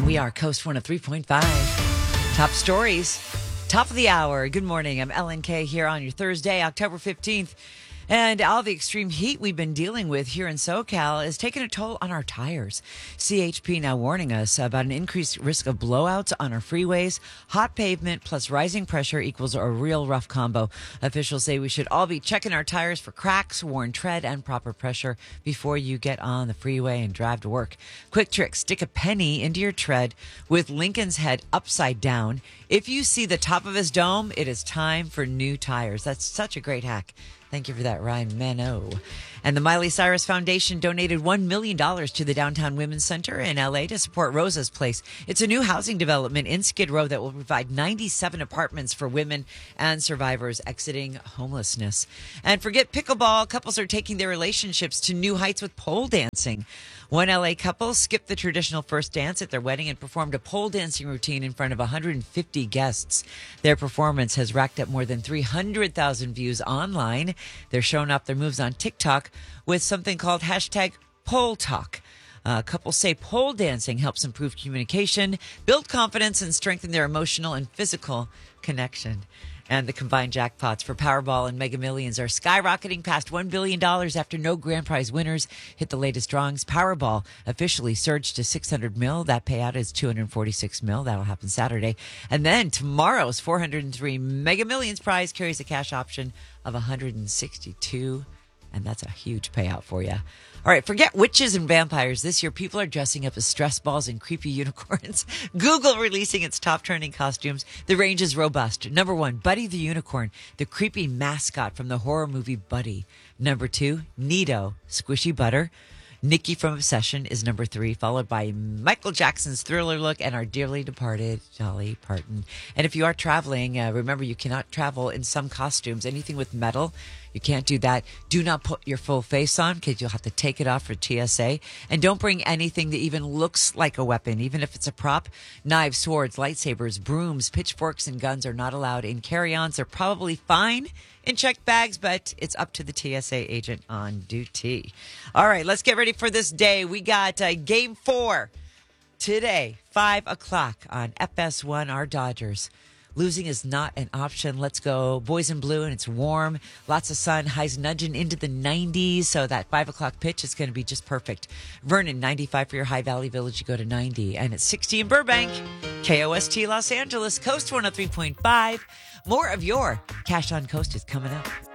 We are Coast 103.5. Top stories, top of the hour. Good morning. I'm Ellen K here on your Thursday, October 15th. And all the extreme heat we've been dealing with here in SoCal is taking a toll on our tires. CHP now warning us about an increased risk of blowouts on our freeways. Hot pavement plus rising pressure equals a real rough combo. Officials say we should all be checking our tires for cracks, worn tread, and proper pressure before you get on the freeway and drive to work. Quick trick, stick a penny into your tread with Lincoln's head upside down. If you see the top of his dome, it is time for new tires. That's such a great hack. Thank you for that, Ryan Mano. And the Miley Cyrus Foundation donated $1 million to the Downtown Women's Center in L.A. to support Rosa's Place. It's a new housing development in Skid Row that will provide 97 apartments for women and survivors exiting homelessness. And forget pickleball. Couples are taking their relationships to new heights with pole dancing. One L.A. couple skipped the traditional first dance at their wedding and performed a pole dancing routine in front of 150 guests. Their performance has racked up more than 300,000 views online. They're showing off their moves on TikTok with something called hashtag pole talk. Couples say pole dancing helps improve communication, build confidence, and strengthen their emotional and physical connection. And the combined jackpots for Powerball and Mega Millions are skyrocketing past $1 billion after no grand prize winners hit the latest drawings. Powerball officially surged to $600 million. That payout is $246 million. That'll happen Saturday. And then tomorrow's $403 Mega Millions prize carries a cash option of $162, and that's a huge payout for you. All right, forget witches and vampires. This year, people are dressing up as stress balls and creepy unicorns. Google releasing its top trending costumes. The range is robust. Number 1, Buddy the Unicorn, the creepy mascot from the horror movie Buddy. Number 2, Nito, squishy butter. Nikki from Obsession is number 3, followed by Michael Jackson's Thriller look and our dearly departed Dolly Parton. And if you are traveling, remember you cannot travel in some costumes. Anything with metal, you can't do that. Do not put your full face on because you'll have to take it off for TSA. And don't bring anything that even looks like a weapon, even if it's a prop. Knives, swords, lightsabers, brooms, pitchforks, and guns are not allowed in carry-ons. They're probably fine in checked bags, but it's up to the TSA agent on duty. All right, let's get ready for this day. We got Game 4 today, 5 o'clock on FS1, our Dodgers. Losing is not an option. Let's go boys in blue, and it's warm. Lots of sun. Highs nudging into the 90s, so that 5 o'clock pitch is going to be just perfect. Vernon, 95 for your High Valley Village. You go to 90. And it's 60 in Burbank. KOST Los Angeles, Coast 103.5. More of your Cash on Coast is coming up.